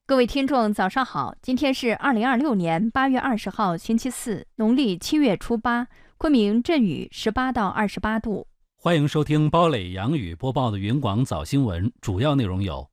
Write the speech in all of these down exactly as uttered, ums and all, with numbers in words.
各位听众，早上好！今天是二零二六年八月二十号，星期四，农历七月初八，昆明阵雨十八到二十八度。 欢迎收听包磊、杨宇播报的云广早新闻，主要内容有：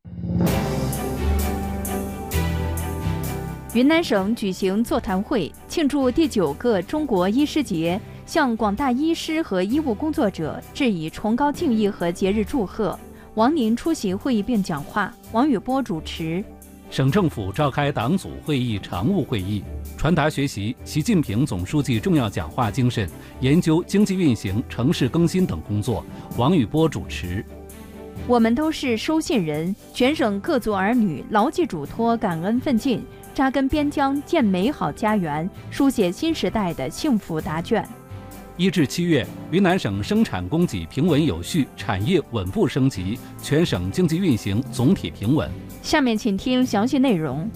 云南省举行座谈会，庆祝第九个中国医师节，向广大医师和医务工作者致以崇高敬意和节日祝贺。王宁出席会议并讲话，王宇波主持。 省政府召开党组会议常务会议，传达学习习近平总书记重要讲话精神，研究经济运行、城市更新等工作。王宇波主持。 我们都是收信人，全省各族儿女牢记嘱托，感恩奋进，扎根边疆，建美好家园，书写新时代的幸福答卷。 一至七月，云南省生产供给平稳有序，产业稳步升级，全省经济运行总体平稳。 下面请听详细内容。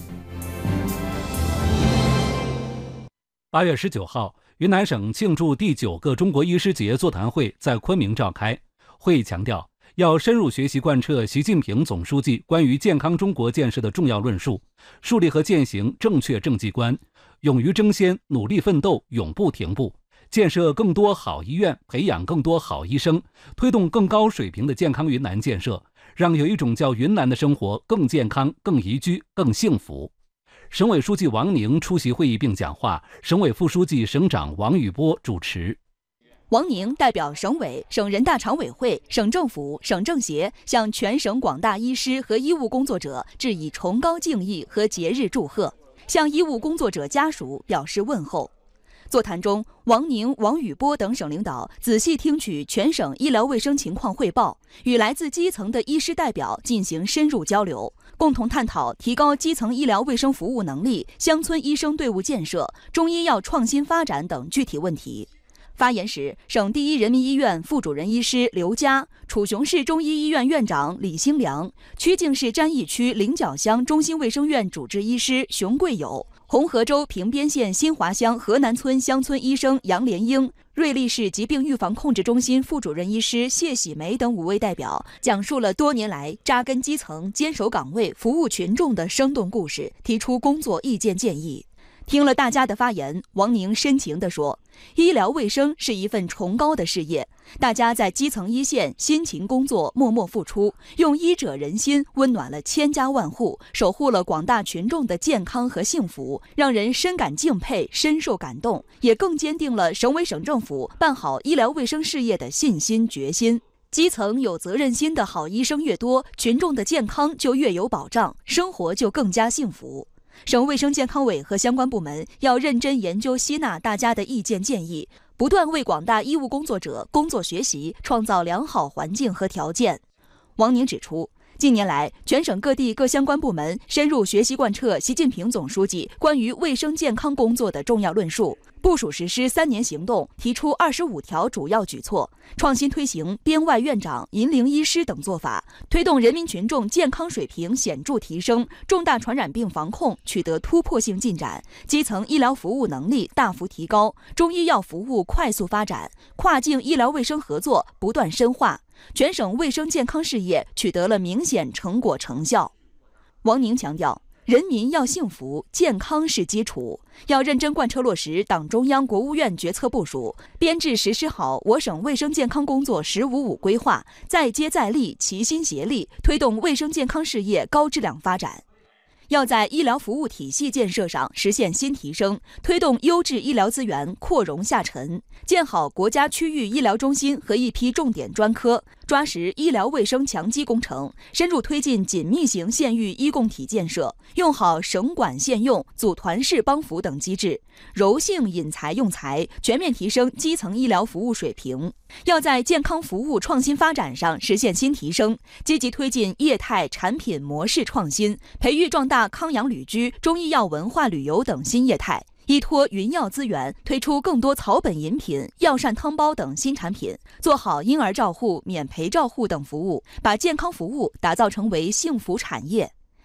八月十九号，云南省庆祝第九个中国医师节座谈会在昆明召开。会议强调，要深入学习贯彻习近平总书记关于健康中国建设的重要论述，树立和践行正确政绩观，勇于争先，努力奋斗，永不停步。建设更多好医院，培养更多好医生，推动更高水平的健康云南建设，让有一种叫云南的生活更健康、更宜居、更幸福。省委书记王宁出席会议并讲话，省委副书记、省长王宇波主持。 王宁代表省委、省人大常委会、省政府、省政协向全省广大医师和医务工作者致以崇高敬意和节日祝贺，向医务工作者家属表示问候。座谈中，王宁、王宇波等省领导仔细听取全省医疗卫生情况汇报，与来自基层的医师代表进行深入交流，共同探讨提高基层医疗卫生服务能力、乡村医生队伍建设、中医药创新发展等具体问题。发言时，省第一人民医院副主任医师刘佳、楚雄市中医医院院长李兴良、曲靖市沾益区菱角乡中心卫生院主治医师熊贵友、红河州平边县新华乡河南村乡村医生杨连英、瑞丽市疾病预防控制中心副主任医师谢喜梅等五位代表，讲述了多年来扎根基层、坚守岗位、服务群众的生动故事，提出工作意见建议。听了大家的发言，王宁深情地说，医疗卫生是一份崇高的事业，大家在基层一线辛勤工作，默默付出，用医者仁心温暖了千家万户，守护了广大群众的健康和幸福，让人深感敬佩，深受感动，也更坚定了省委省政府办好医疗卫生事业的信心决心。基层有责任心的好医生越多，群众的健康就越有保障，生活就更加幸福。省卫生健康委和相关部门要认真研究吸纳大家的意见建议，不断为广大医务工作者工作学习创造良好环境和条件。王宁指出，近年来，全省各地各相关部门深入学习贯彻习近平总书记关于卫生健康工作的重要论述，部署实施三年行动，提出二十五条主要举措，创新推行编外院长、银龄医师等做法，推动人民群众健康水平显著提升，重大传染病防控取得突破性进展，基层医疗服务能力大幅提高，中医药服务快速发展，跨境医疗卫生合作不断深化，全省卫生健康事业取得了明显成果成效。王宁强调，人民要幸福，健康是基础，要认真贯彻落实党中央、国务院决策部署，编制实施好我省卫生健康工作“十五五”规划，再接再厉，齐心协力，推动卫生健康事业高质量发展。要在医疗服务体系建设上实现新提升，推动优质医疗资源扩容下沉，建好国家区域医疗中心和一批重点专科，抓实医疗卫生强基工程，深入推进紧密型县域医共体建设，用好省管县用、组团式帮扶等机制，柔性引才用才，全面提升基层医疗服务水平。要在健康服务创新发展上实现新提升，积极推进业态产品模式创新，培育壮大康养旅居、中医药文化旅游等新业态，依托云药资源，推出更多草本饮品、药膳汤包等新产品，做好婴儿照护、免陪照护等服务，把健康服务打造成为幸福产业。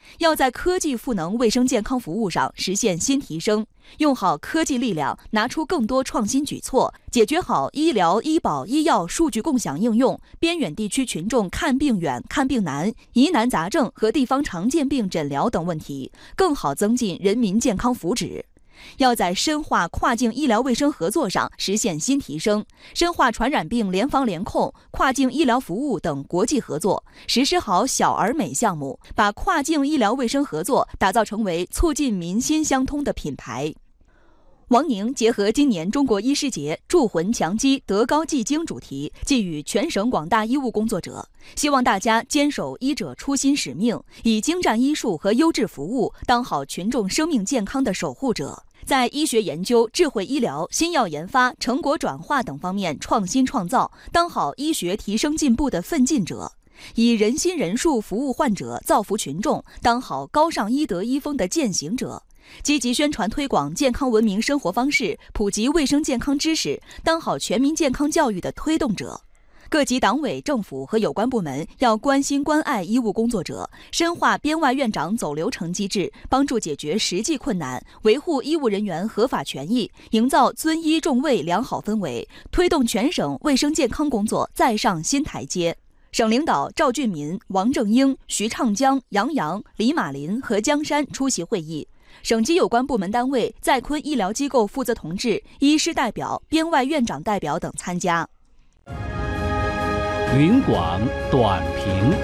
要在科技赋能卫生健康服务上实现新提升，用好科技力量，拿出更多创新举措，解决好医疗、医保、医药数据共享应用、边远地区群众看病远、看病难、疑难杂症和地方常见病诊疗等问题，更好增进人民健康福祉。要在深化跨境医疗卫生合作上实现新提升，深化传染病联防联控、跨境医疗服务等国际合作，实施好小而美项目，把跨境医疗卫生合作打造成为促进民心相通的品牌。王宁结合今年中国医师节铸魂强基德高继精主题，寄予全省广大医务工作者，希望大家坚守医者初心使命，以精湛医术和优质服务当好群众生命健康的守护者，在医学研究、智慧医疗、新药研发、成果转化等方面创新创造，当好医学提升进步的奋进者，以人心人术服务患者、造福群众，当好高尚医德医风的践行者。积极宣传推广健康文明生活方式，普及卫生健康知识，当好全民健康教育的推动者。各级党委政府和有关部门要关心关爱医务工作者，深化编外院长走流程机制，帮助解决实际困难，维护医务人员合法权益，营造尊医重卫良好氛围，推动全省卫生健康工作再上新台阶。省领导赵俊民、王正英、徐畅江、杨洋、李马林和江山出席会议。省级有关部门单位、在昆医疗机构负责同志、医师代表、编外院长代表等参加。 云广短评：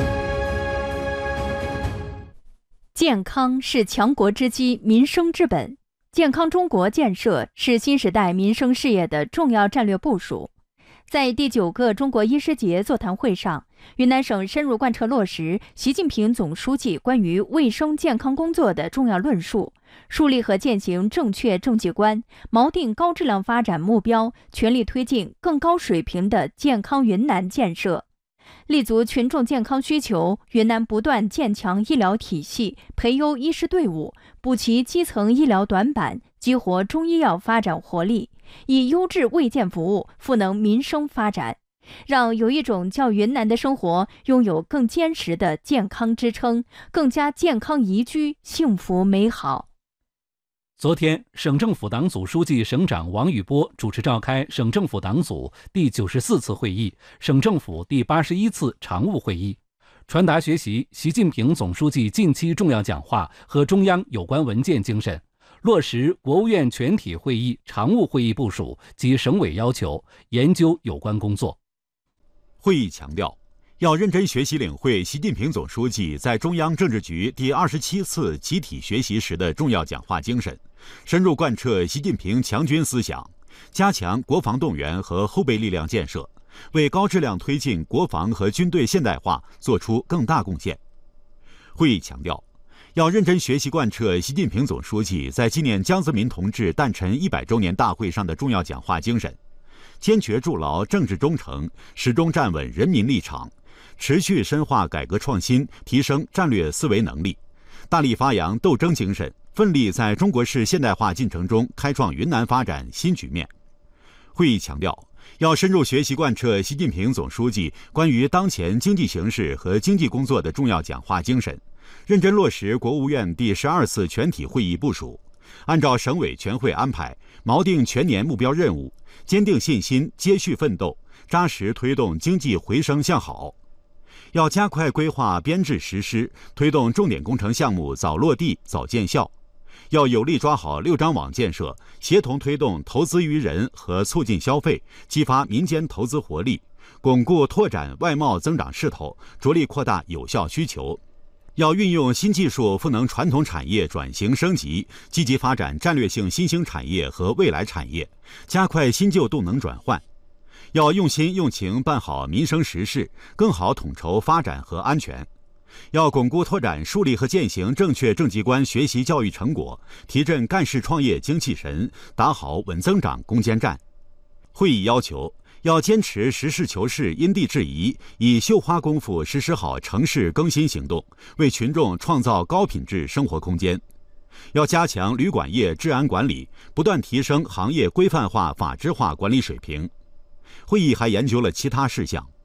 健康是强国之基，民生之本。健康中国建设是新时代民生事业的重要战略部署。在第九个中国医师节座谈会上，云南省深入贯彻落实习近平总书记关于卫生健康工作的重要论述，树立和践行正确政绩观，锚定高质量发展目标，全力推进更高水平的健康云南建设。立足群众健康需求，云南不断建强医疗体系，培优医师队伍，补齐基层医疗短板，激活中医药发展活力，以优质卫健服务赋能民生发展，让有一种叫云南的生活拥有更坚实的健康支撑，更加健康宜居，幸福美好。 昨天，省政府党组书记、省长王宇波主持召开省政府党组第九十四次会议、省政府第八十一次常务会议，传达学习习近平总书记近期重要讲话和中央有关文件精神，落实国务院全体会议、常务会议部署及省委要求，研究有关工作。 会议强调，要认真学习领会习近平总书记在中央政治局第二十七次集体学习时的重要讲话精神，深入贯彻习近平强军思想，加强国防动员和后备力量建设，为高质量推进国防和军队现代化作出更大贡献。会议强调，要认真学习贯彻习近平总书记在纪念江泽民同志诞辰一百周年大会上的重要讲话精神，坚决筑牢政治忠诚，始终站稳人民立场，持续深化改革创新，提升战略思维能力，大力发扬斗争精神，奋力在中国式现代化进程中开创云南发展新局面。会议强调，要深入学习贯彻习近平总书记关于当前经济形势和经济工作的重要讲话精神，认真落实国务院第十二次全体会议部署，按照省委全会安排，锚定全年目标任务，坚定信心，接续奋斗，扎实推动经济回升向好。要加快规划编制实施，推动重点工程项目早落地、早见效。要有力抓好六张网建设，协同推动投资于人和促进消费，激发民间投资活力，巩固拓展外贸增长势头，着力扩大有效需求。要运用新技术赋能传统产业转型升级，积极发展战略性新兴产业和未来产业，加快新旧动能转换。要用心用情办好民生实事，更好统筹发展和安全。要巩固拓展树立和践行正确政绩观学习教育成果，提振干事创业精气神，打好稳增长攻坚战。会议要求，要坚持实事求是、因地制宜，以绣花功夫实施好城市更新行动，为群众创造高品质生活空间。要加强旅馆业治安管理，不断提升行业规范化、法治化管理水平。会议还研究了其他事项。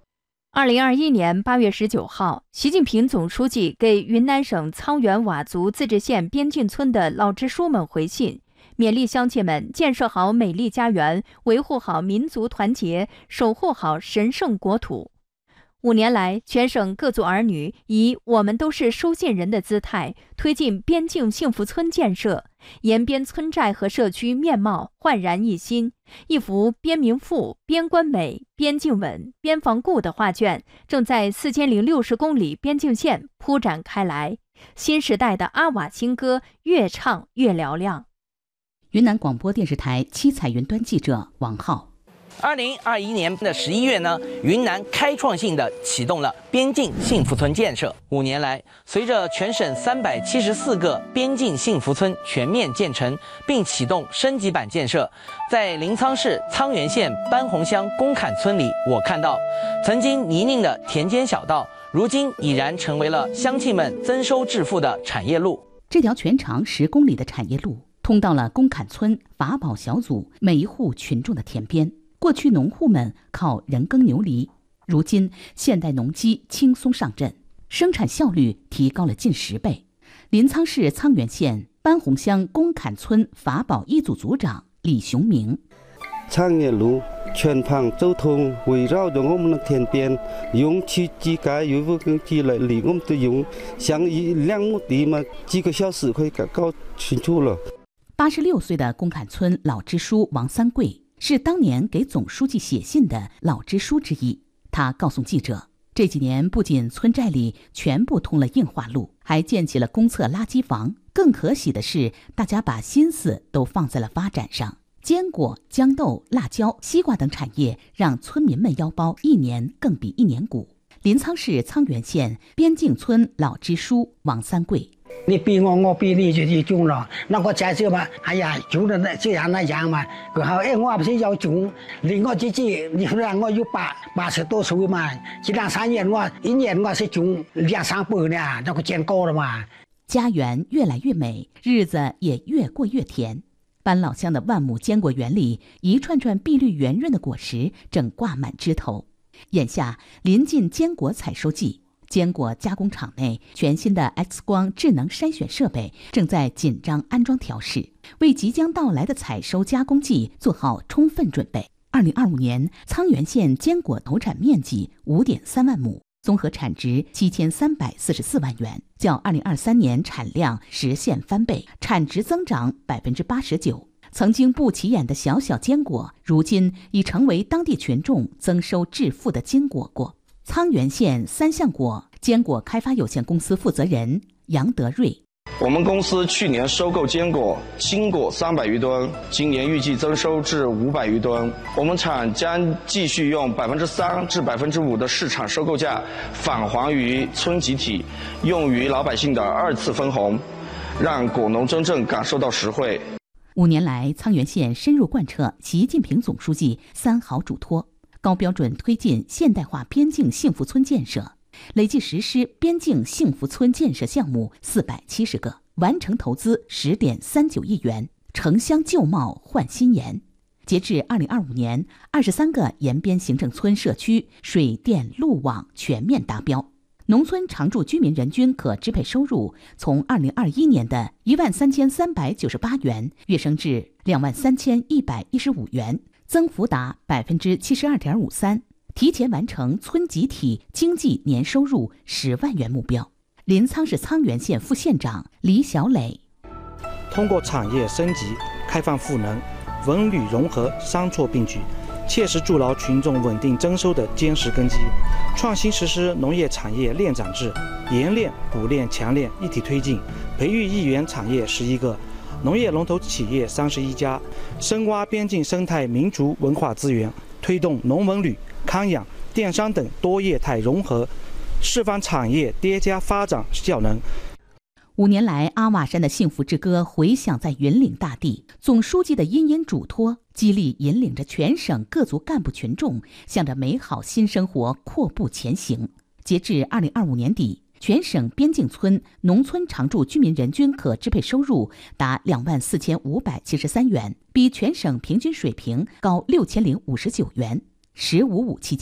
二零二一年八月十九号，习近平总书记给云南省沧源佤族自治县边境村的老支书们回信，勉励乡亲们建设好美丽家园，维护好民族团结，守护好神圣国土。五年来，全省各族儿女以我们都是收信人的姿态，推进边境幸福村建设，沿边村寨和社区面貌焕然一新，一幅边民富、边关美、边境稳、边防固的画卷正在四千零六十公里边境线铺展开来。新时代的阿佤新歌越唱越嘹亮。 云南广播电视台七彩云端记者王浩。 二零二一年的十一月呢，云南开创性的启动了边境幸福村建设。五年来，随着全省三百七十四个边境幸福村全面建成，并启动升级版建设，在临沧市沧源县班洪乡公坎村里，我看到曾经泥泞的田间小道，如今已然成为了乡亲们增收致富的产业路。 这条全长十公里的产业路，通到了公坎村法宝小组每一户群众的田边。过去农户们靠人耕牛犁，如今现代农机轻松上阵，生产效率提高了近十倍。临沧市沧源县班洪乡公坎村法宝一组组长李雄明： 产业路全旁交通围绕着我们的田边，用去机改有不跟机来离我们的用，像一两亩地嘛，几个小时可以搞清楚了。 八十六岁的公坎村老支书王三桂是当年给总书记写信的老支书之一。他告诉记者，这几年不仅村寨里全部通了硬化路，还建起了公厕垃圾房。更可喜的是，大家把心思都放在了发展上。坚果、豇豆、辣椒、西瓜等产业让村民们腰包一年更比一年鼓。临沧市沧源县边境村老支书王三桂： 你逼我，我逼你就就中了。那我在这嘛，哎呀，中的那这样那样嘛。然后哎，我不是要中，你我自己，你让我有八八十多岁嘛，这两三年我一年我是中两三百呢，那个见高了嘛。 家园越来越美，日子也越过越甜。班老乡的万亩坚果园里，一串串碧绿圆润的果实正挂满枝头。眼下临近坚果采收季，坚果加工厂内全新的 X 光智能筛选设备正在紧张安装调试，为即将到来的采收加工季做好充分准备。二零二五年，沧源县坚果投产面积五点三万亩，综合产值七千三百四十四万元，较二零二三年产量实现翻倍，产值增长百分之八十九。曾经不起眼的小小坚果，如今已成为当地群众增收致富的金果果。沧源县三橡果坚果开发有限公司负责人杨德瑞： 我们公司去年收购坚果、青果三百余吨，今年预计增收至五百余吨。我们厂将继续用百分之三至百分之五的市场收购价返还于村集体，用于老百姓的二次分红，让果农真正感受到实惠。 五年来，沧源县深入贯彻习近平总书记三好嘱托，高标准推进现代化边境幸福村建设，累计实施边境幸福村建设项目四百七十个，完成投资十点三九亿元，城乡旧貌换新颜。截至二零二五年，二十三个沿边行政村社区水电路网全面达标。农村常住居民人均可支配收入从二零二一年的一万三千三百九十八元跃升至两万三千一百一十五元，增幅达百分之七十二点五三，提前完成村集体经济年收入十万元目标。临沧市沧源县副县长李小磊： 通过产业升级、开放赋能、文旅融合三措并举，切实筑牢群众稳定增收的坚实根基，创新实施农业产业链长制，研炼、补炼、强炼一体推进，培育一元产业十一个，农业龙头企业三十一家，深挖边境生态民族文化资源，推动农文旅、康养、电商等多业态融合，释放产业叠加发展效能。 五年来，阿佤山的幸福之歌回响在云岭大地，总书记的殷殷嘱托激励引领着全省各族干部群众向着美好新生活阔步前行。截至二零二五年底，全省边境村农村常住居民人均可支配收入达两万四千五百七十三元，比全省平均水平高六千零五十九元。“十五五”期间，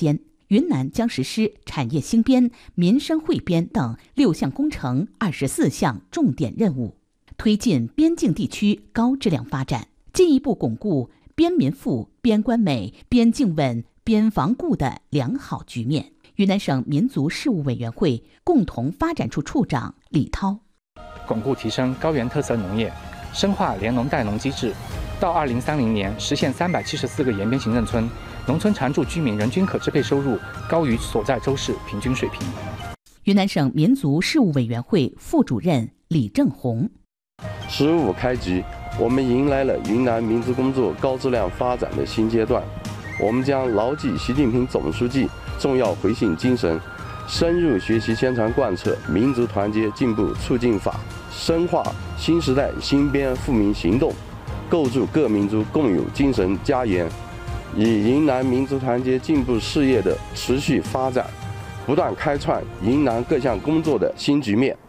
云南将实施产业兴编、民生汇编等六项工程二十四项重点任务，推进边境地区高质量发展，进一步巩固边民富、边关美、边境稳、边防固的良好局面。云南省民族事务委员会共同发展处处长李涛： 巩固提升高原特色农业，深化联农带农机制，到二零三零年实现三百七十四个沿边行政村，农村常住居民人均可支配收入高于所在州市平均水平。 云南省民族事务委员会副主任李正红： 十五开局，我们迎来了云南民族工作高质量发展的新阶段。我们将牢记习近平总书记重要回信精神，深入学习宣传贯彻民族团结进步促进法，深化新时代新边富民行动，构筑各民族共有精神家园，以云南民族团结进步事业的持续发展，不断开创云南各项工作的新局面。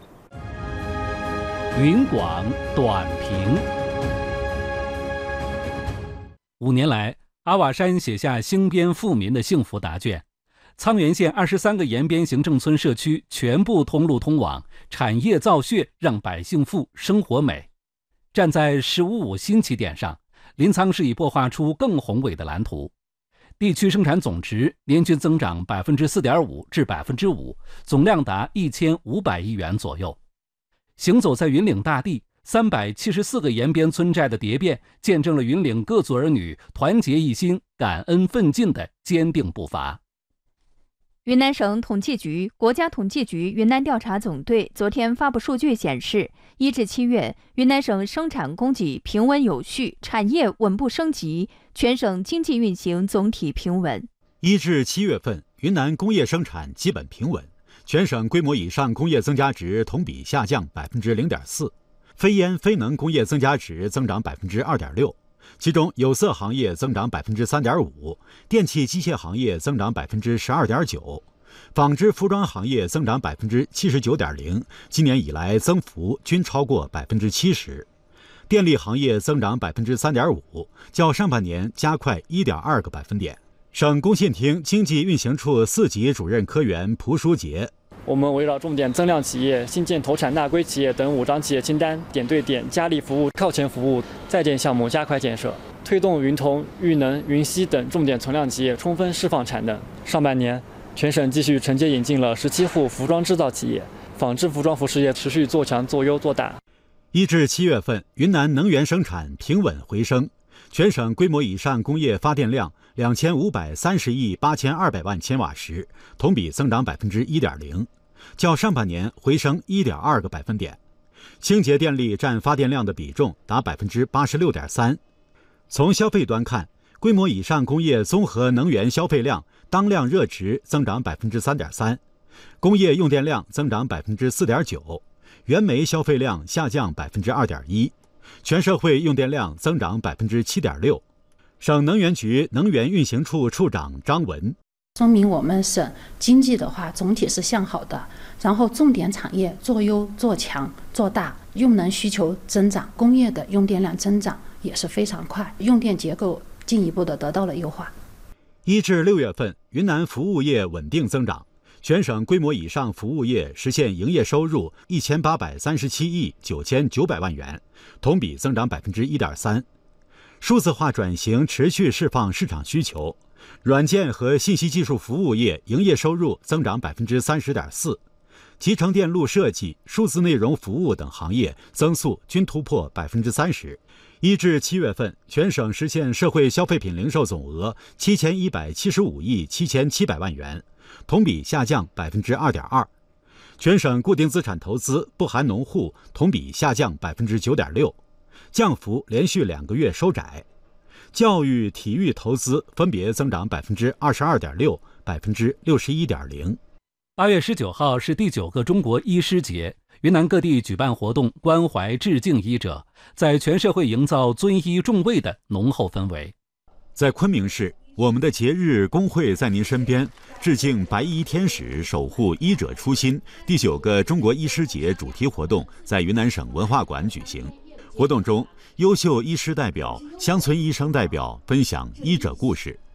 云广短评。五年来，阿瓦山写下兴边富民的幸福答卷。沧源县二十三个沿边行政村社区全部通路通网，产业造血，让百姓富，生活美。站在“十五五”新起点上，临沧市已擘画出更宏伟的蓝图。地区生产总值年均增长百分之四点五至百分之五，总量达一千五百亿元左右。行走在云岭大地，三百七十四个沿边村寨的蝶变，见证了云岭各族儿女团结一心、感恩奋进的坚定步伐。 云南省统计局、国家统计局云南调查总队昨天发布数据显示，一至七月，云南省生产供给平稳有序，产业稳步升级，全省经济运行总体平稳。 一至七月份，云南工业生产基本平稳，全省规模以上工业增加值同比下降百分之零点四，非烟非能工业增加值增长百分之二点六。其中有色行业增长百分之三点五，电气机械行业增长百分之十二点九，纺织服装行业增长百分之七十九点零，今年以来增幅均超过百分之七十。电力行业增长百分之三点五，较上半年加快一点二个百分点。省工信厅经济运行处四级主任科员蒲书杰。 我们围绕重点增量企业、新建投产纳规企业等五张企业清单，点对点、加力服务、靠前服务在建项目加快建设，推动云铜、豫能、云锡等重点存量企业充分释放产能。上半年，全省继续承接引进了十七户服装制造企业，纺织服装服事业持续做强、做优、做大。 一至七月份，云南能源生产平稳回升，全省规模以上工业发电量两千五百三十亿八千二百万千瓦时，同比增长百分之一点零。较上半年回升一点二个百分点，清洁电力占发电量的比重达百分之八十六点三。从消费端看，规模以上工业综合能源消费量当量热值增长百分之三点三，工业用电量增长百分之四点九，原煤消费量下降百分之二点一，全社会用电量增长百分之七点六。省能源局能源运行处处长张文。 说明我们省经济的话总体是向好的，然后重点产业做优做强做大，用能需求增长，工业的用电量增长也是非常快，用电结构进一步的得到了优化。 一至六月份，云南服务业稳定增长，全省规模以上服务业实现营业收入一千八百三十七亿九千九百万元，同比增长百分之一点三。数字化转型持续释放市场需求。软件和信息技术服务业营业收入增长百分之三十点四，集成电路设计、数字内容服务等行业增速均突破百分之三十。一至七月份，全省实现社会消费品零售总额七千一百七十五亿七千七百万元，同比下降百分之二点二。全省固定资产投资不含农户同比下降百分之九点六，降幅连续两个月收窄。教育、体育投资分别增长百分之二十二点六、百分之六十一点零。 八月十九号是第九个中国医师节，云南各地举办活动，关怀致敬医者，在全社会营造尊医重卫的浓厚氛围。 在昆明市，我们的节日工会在您身边，致敬白衣天使，守护医者初心。第九个中国医师节主题活动在云南省文化馆举行。活动中，优秀医师代表、乡村医生代表分享医者故事，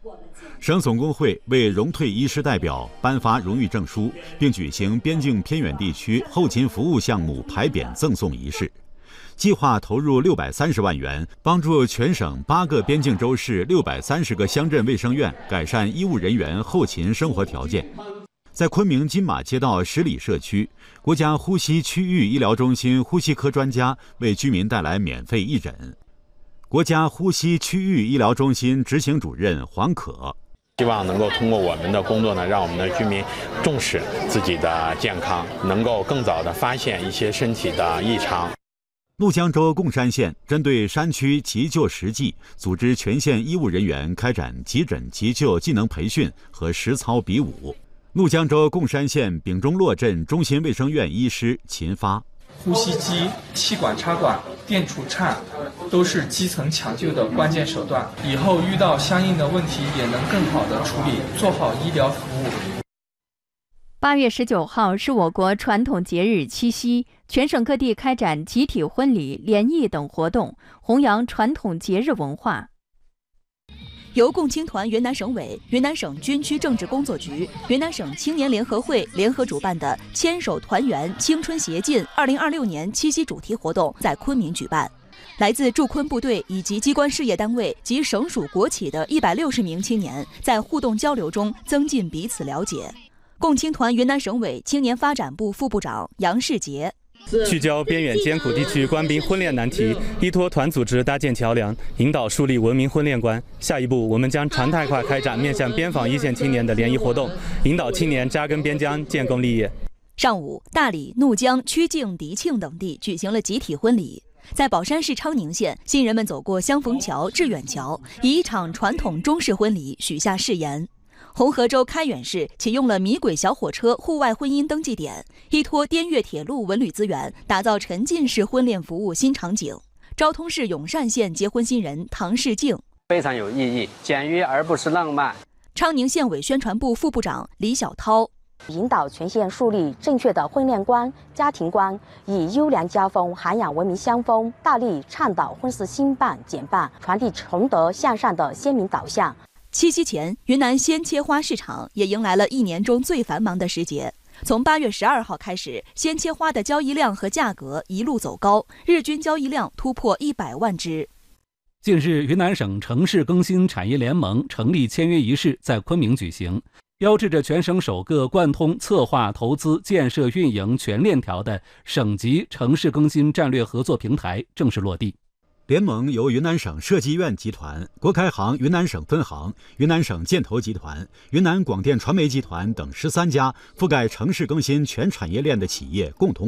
省总工会为荣退医师代表颁发荣誉证书，并举行边境偏远地区后勤服务项目牌匾赠送仪式。计划投入六百三十万元，帮助全省八个边境州市六百三十个乡镇卫生院改善医务人员后勤生活条件。在昆明金马街道十里社区，国家呼吸区域医疗中心呼吸科专家为居民带来免费义诊。国家呼吸区域医疗中心执行主任黄可。 希望能够通过我们的工作呢，让我们的居民重视自己的健康，能够更早地发现一些身体的异常。 怒江州贡山县针对山区急救实际，组织全县医务人员开展急诊急救技能培训和实操比武。怒江州贡山县丙中洛镇中心卫生院医师秦发： 呼吸机、气管插管、电除颤都是基层抢救的关键手段，以后遇到相应的问题也能更好的处理，做好医疗服务。 八月十九号是我国传统节日七夕，全省各地开展集体婚礼、联谊等活动，弘扬传统节日文化。 由共青团云南省委、云南省军区政治工作局、云南省青年联合会联合主办的“牵手团圆，青春协进”二零二六年七夕主题活动在昆明举办。来自驻昆部队以及机关事业单位及省属国企的一百六十名青年，在互动交流中增进彼此了解。共青团云南省委青年发展部副部长杨世杰： 聚焦边远艰苦地区官兵婚恋难题，依托团组织搭建桥梁，引导树立文明婚恋观。下一步，我们将常态化开展面向边防一线青年的联谊活动，引导青年扎根边疆，建功立业。 上午，大理、怒江、曲靖、迪庆等地举行了集体婚礼。在宝山市昌宁县，新人们走过相逢桥、致远桥，以一场传统中式婚礼许下誓言。红河州开远市启用了米轨小火车户外婚姻登记点，依托滇越铁路文旅资源，打造沉浸式婚恋服务新场景。昭通市永善县结婚新人唐世静： 非常有意义，简约而不是浪漫。 昌宁县委宣传部副部长李小涛： 引导全县树立正确的婚恋观、家庭观，以优良家风涵养文明乡风，大力倡导婚事兴办简办，传递崇德向善的鲜明导向。 七夕前，云南鲜切花市场也迎来了一年中最繁忙的时节。从八月十二号开始，鲜切花的交易量和价格一路走高，日均交易量突破一百万只。 近日，云南省城市更新产业联盟成立签约仪式在昆明举行，标志着全省首个贯通策划、投资、建设、运营全链条的省级城市更新战略合作平台正式落地。 联盟由云南省设计院集团、国开行云南省分行、云南省建投集团、云南广电传媒集团等十三家覆盖城市更新全产业链的企业共同